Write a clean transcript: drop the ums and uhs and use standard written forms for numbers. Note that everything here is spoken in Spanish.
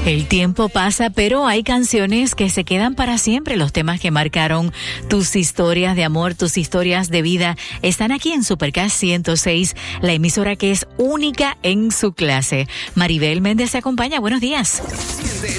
El tiempo pasa, pero hay canciones que se quedan para siempre. Los temas que marcaron tus historias de amor, tus historias de vida, están aquí en Supercast 106, la emisora que es única en su clase. Maribel Méndez se acompaña. Buenos días.